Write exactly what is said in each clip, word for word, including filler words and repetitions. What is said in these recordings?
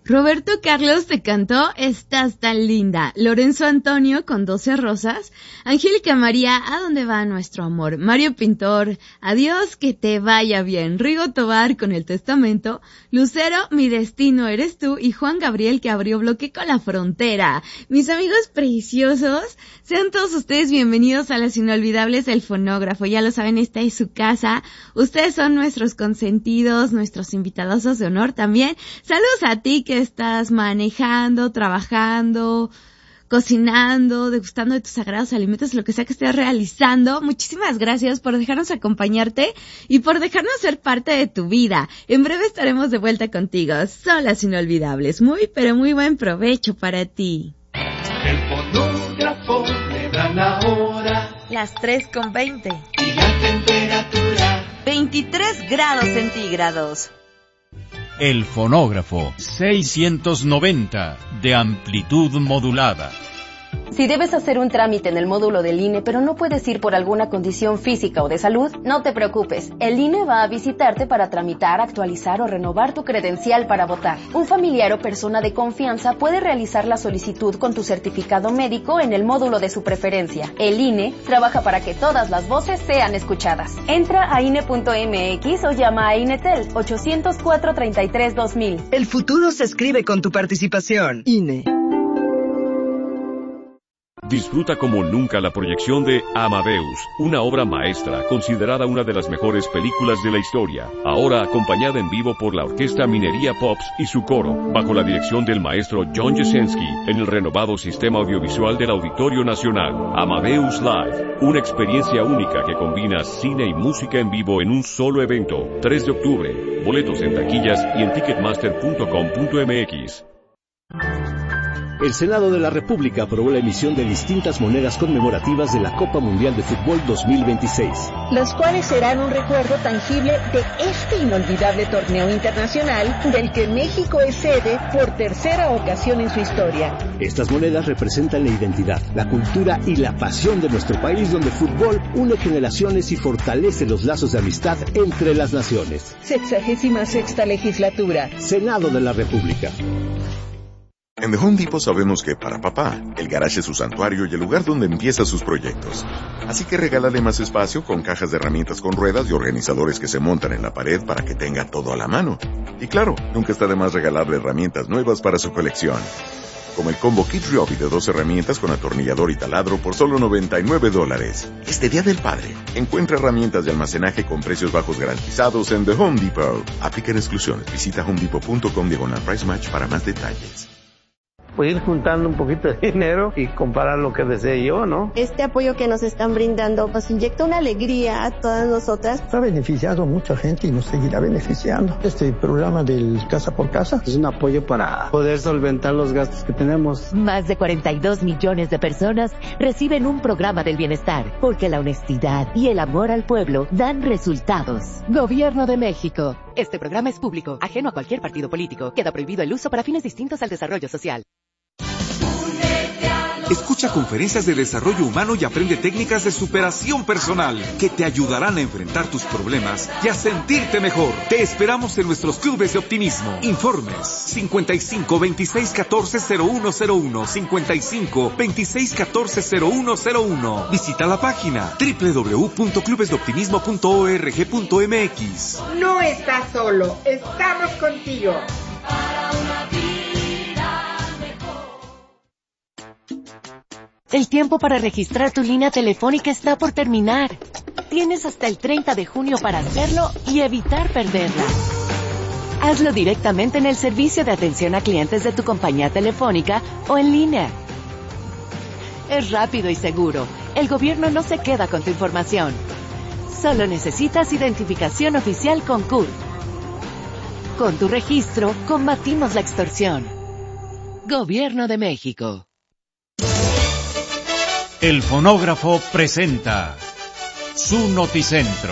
Roberto Carlos te cantó Estás tan linda. Lorenzo Antonio con doce rosas. Angélica María, ¿a dónde va nuestro amor? Mario Pintor, Adiós, que te vaya bien. Rigo Tobar con El Testamento. Lucero, Mi destino eres tú. Y Juan Gabriel, que abrió bloque con La Frontera. Mis amigos preciosos, sean todos ustedes bienvenidos a las inolvidables El Fonógrafo. Ya lo saben, esta es su casa. Ustedes son nuestros consentidos, nuestros invitados de honor también. Saludos a ti que estás manejando, trabajando, cocinando, degustando de tus sagrados alimentos, lo que sea que estés realizando. Muchísimas gracias por dejarnos acompañarte y por dejarnos ser parte de tu vida. En breve estaremos de vuelta contigo. Son las inolvidables. Muy, pero muy buen provecho para ti. El fonógrafo le da la hora. Las tres con veinte. Y la temperatura. veintitrés grados centígrados. El fonógrafo seiscientos noventa de amplitud modulada. Si debes hacer un trámite en el módulo del I N E, pero no puedes ir por alguna condición física o de salud, no te preocupes. El I N E va a visitarte para tramitar, actualizar o renovar tu credencial para votar. Un familiar o persona de confianza puede realizar la solicitud con tu certificado médico en el módulo de su preferencia. El I N E trabaja para que todas las voces sean escuchadas. Entra a I N E punto M X o llama a INETEL ochocientos cuatro, treinta y tres, dos mil. El futuro se escribe con tu participación. I N E. Disfruta como nunca la proyección de Amadeus, una obra maestra considerada una de las mejores películas de la historia, ahora acompañada en vivo por la Orquesta Minería Pops y su coro, bajo la dirección del maestro John Jasenski, en el renovado sistema audiovisual del Auditorio Nacional. Amadeus Live, una experiencia única que combina cine y música en vivo en un solo evento. tres de octubre, boletos en taquillas y en ticketmaster punto com punto m x. El Senado de la República aprobó la emisión de distintas monedas conmemorativas de la Copa Mundial de Fútbol dos mil veintiséis. Las cuales serán un recuerdo tangible de este inolvidable torneo internacional del que México es sede por tercera ocasión en su historia. Estas monedas representan la identidad, la cultura y la pasión de nuestro país, donde el fútbol une generaciones y fortalece los lazos de amistad entre las naciones. Sexagésima sexta legislatura. Senado de la República. En The Home Depot sabemos que para papá, el garage es su santuario y el lugar donde empieza sus proyectos. Así que regálale más espacio con cajas de herramientas con ruedas y organizadores que se montan en la pared para que tenga todo a la mano. Y claro, nunca está de más regalarle herramientas nuevas para su colección. Como el combo Kit Ryobi de dos herramientas con atornillador y taladro por solo noventa y nueve dólares. Este Día del Padre, encuentra herramientas de almacenaje con precios bajos garantizados en The Home Depot. Aplican exclusiones. Visita homedepot punto com diagonal price match para más detalles. Pues ir juntando un poquito de dinero y comprar lo que desee yo, ¿no? Este apoyo que nos están brindando nos inyecta una alegría a todas nosotras. Ha beneficiado a mucha gente y nos seguirá beneficiando. Este programa del Casa por Casa es un apoyo para poder solventar los gastos que tenemos. Más de cuarenta y dos millones de personas reciben un programa del bienestar, porque la honestidad y el amor al pueblo dan resultados. Gobierno de México. Este programa es público, ajeno a cualquier partido político. Queda prohibido el uso para fines distintos al desarrollo social. Escucha conferencias de desarrollo humano y aprende técnicas de superación personal que te ayudarán a enfrentar tus problemas y a sentirte mejor. Te esperamos en nuestros clubes de optimismo. Informes cincuenta y cinco, veintiséis, catorce, cero uno cero uno, cincuenta y cinco, veintiséis, catorce, cero uno cero uno. Visita la página doble u doble u doble u punto clubes de optimismo punto org punto m x. No estás solo, estamos contigo. Para una vida. El tiempo para registrar tu línea telefónica está por terminar. Tienes hasta el treinta de junio para hacerlo y evitar perderla. Hazlo directamente en el servicio de atención a clientes de tu compañía telefónica o en línea. Es rápido y seguro. El gobierno no se queda con tu información. Solo necesitas identificación oficial con C U R. Con tu registro, combatimos la extorsión. Gobierno de México. El fonógrafo presenta su noticentro.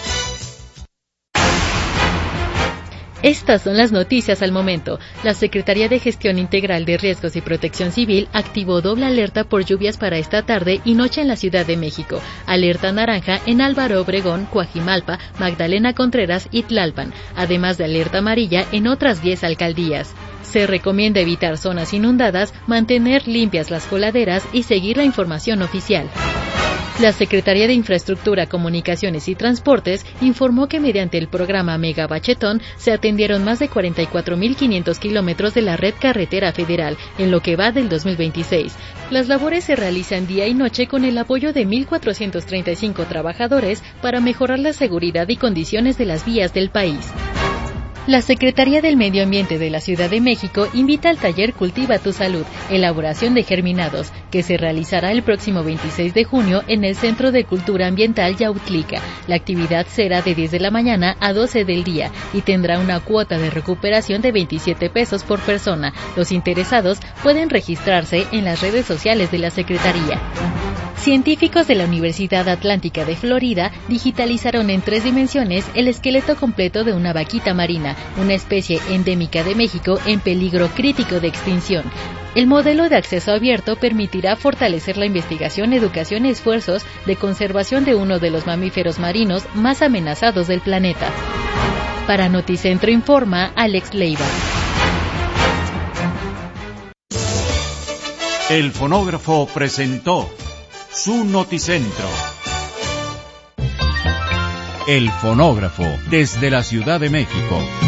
Estas son las noticias al momento. La Secretaría de Gestión Integral de Riesgos y Protección Civil activó doble alerta por lluvias para esta tarde y noche en la Ciudad de México. Alerta naranja en Álvaro Obregón, Coajimalpa, Magdalena Contreras y Tlalpan, además de alerta amarilla en otras diez alcaldías. Se recomienda evitar zonas inundadas, mantener limpias las coladeras y seguir la información oficial. La Secretaría de Infraestructura, Comunicaciones y Transportes informó que mediante el programa Mega Bachetón se atendieron más de cuarenta y cuatro mil quinientos kilómetros de la red carretera federal en lo que va del dos mil veintiséis. Las labores se realizan día y noche con el apoyo de mil cuatrocientos treinta y cinco trabajadores para mejorar la seguridad y condiciones de las vías del país. La Secretaría del Medio Ambiente de la Ciudad de México invita al taller Cultiva tu Salud, elaboración de germinados, que se realizará el próximo veintiséis de junio en el Centro de Cultura Ambiental Yautlica. La actividad será de diez de la mañana a doce del día y tendrá una cuota de recuperación de veintisiete pesos por persona. Los interesados pueden registrarse en las redes sociales de la Secretaría. Científicos de la Universidad Atlántica de Florida digitalizaron en tres dimensiones el esqueleto completo de una vaquita marina, una especie endémica de México en peligro crítico de extinción. El modelo de acceso abierto permitirá fortalecer la investigación, educación y esfuerzos de conservación de uno de los mamíferos marinos más amenazados del planeta. Para Noticentro informa Alex Leiva. El fonógrafo presentó su Noticentro. El fonógrafo desde la Ciudad de México.